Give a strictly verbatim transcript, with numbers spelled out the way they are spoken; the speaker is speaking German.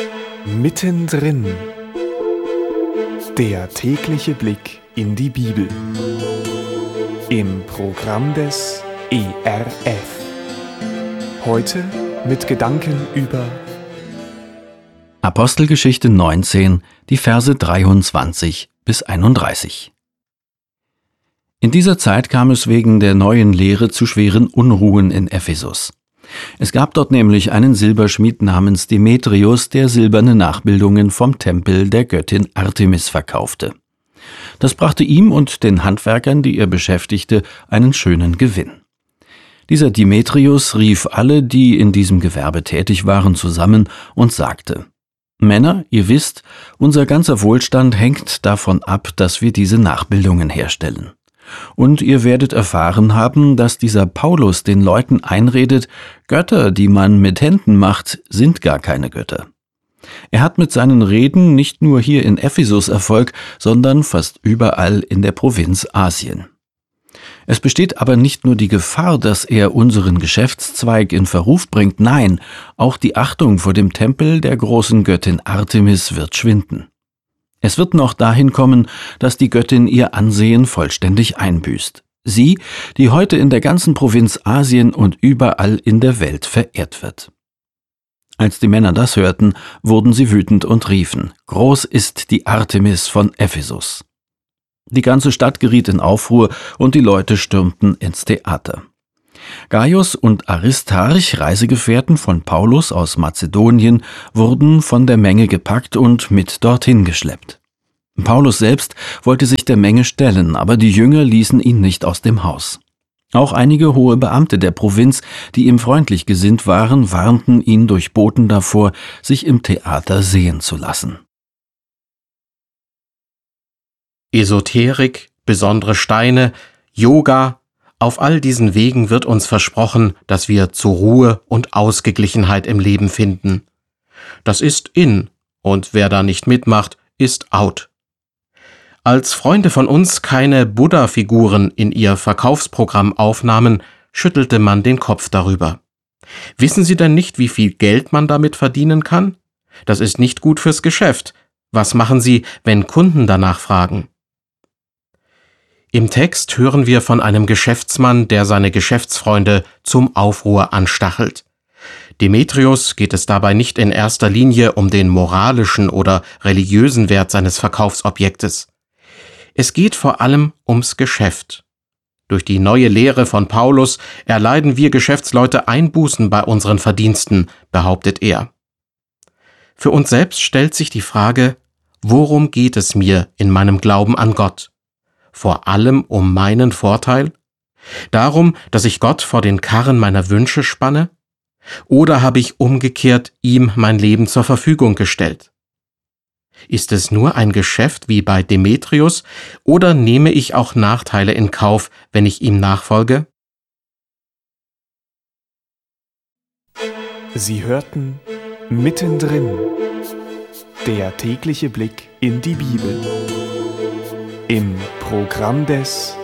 Mittendrin. Der tägliche Blick in die Bibel. Im Programm des E R F. Heute mit Gedanken über Apostelgeschichte neunzehn, die Verse dreiundzwanzig bis einunddreißig. In dieser Zeit kam es wegen der neuen Lehre zu schweren Unruhen in Ephesus. Es gab dort nämlich einen Silberschmied namens Demetrius, der silberne Nachbildungen vom Tempel der Göttin Artemis verkaufte. Das brachte ihm und den Handwerkern, die er beschäftigte, einen schönen Gewinn. Dieser Demetrius rief alle, die in diesem Gewerbe tätig waren, zusammen und sagte: Männer, ihr wisst, unser ganzer Wohlstand hängt davon ab, dass wir diese Nachbildungen herstellen. Und ihr werdet erfahren haben, dass dieser Paulus den Leuten einredet, Götter, die man mit Händen macht, sind gar keine Götter. Er hat mit seinen Reden nicht nur hier in Ephesus Erfolg, sondern fast überall in der Provinz Asien. Es besteht aber nicht nur die Gefahr, dass er unseren Geschäftszweig in Verruf bringt, nein, auch die Achtung vor dem Tempel der großen Göttin Artemis wird schwinden. Es wird noch dahin kommen, dass die Göttin ihr Ansehen vollständig einbüßt. Sie, die heute in der ganzen Provinz Asien und überall in der Welt verehrt wird. Als die Männer das hörten, wurden sie wütend und riefen: Groß ist die Artemis von Ephesus. Die ganze Stadt geriet in Aufruhr und die Leute stürmten ins Theater. Gaius und Aristarch, Reisegefährten von Paulus aus Mazedonien, wurden von der Menge gepackt und mit dorthin geschleppt. Paulus selbst wollte sich der Menge stellen, aber die Jünger ließen ihn nicht aus dem Haus. Auch einige hohe Beamte der Provinz, die ihm freundlich gesinnt waren, warnten ihn durch Boten davor, sich im Theater sehen zu lassen. Esoterik, besondere Steine, Yoga, auf all diesen Wegen wird uns versprochen, dass wir zur Ruhe und Ausgeglichenheit im Leben finden. Das ist in, und wer da nicht mitmacht, ist out. Als Freunde von uns keine Buddha-Figuren in ihr Verkaufsprogramm aufnahmen, schüttelte man den Kopf darüber. Wissen Sie denn nicht, wie viel Geld man damit verdienen kann? Das ist nicht gut fürs Geschäft. Was machen Sie, wenn Kunden danach fragen? Im Text hören wir von einem Geschäftsmann, der seine Geschäftsfreunde zum Aufruhr anstachelt. Demetrius geht es dabei nicht in erster Linie um den moralischen oder religiösen Wert seines Verkaufsobjektes. Es geht vor allem ums Geschäft. Durch die neue Lehre von Paulus erleiden wir Geschäftsleute Einbußen bei unseren Verdiensten, behauptet er. Für uns selbst stellt sich die Frage: Worum geht es mir in meinem Glauben an Gott? Vor allem um meinen Vorteil? Darum, dass ich Gott vor den Karren meiner Wünsche spanne? Oder habe ich umgekehrt ihm mein Leben zur Verfügung gestellt? Ist es nur ein Geschäft wie bei Demetrius, oder nehme ich auch Nachteile in Kauf, wenn ich ihm nachfolge? Sie hörten Mittendrin. Der tägliche Blick in die Bibel. Im Programm des